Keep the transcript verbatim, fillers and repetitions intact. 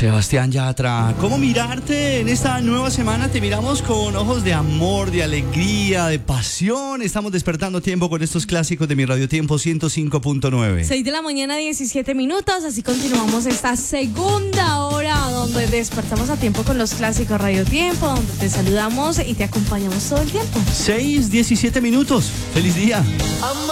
Sebastián Yatra, ¿cómo mirarte en esta nueva semana? Te miramos con ojos de amor, de alegría, de pasión. Estamos despertando tiempo con estos clásicos de Mi Radio Tiempo ciento cinco punto nueve. seis de la mañana, diecisiete minutos. Así continuamos esta segunda hora donde despertamos a tiempo con los clásicos Radio Tiempo, donde te saludamos y te acompañamos todo el tiempo. seis, diecisiete minutos. ¡Feliz día!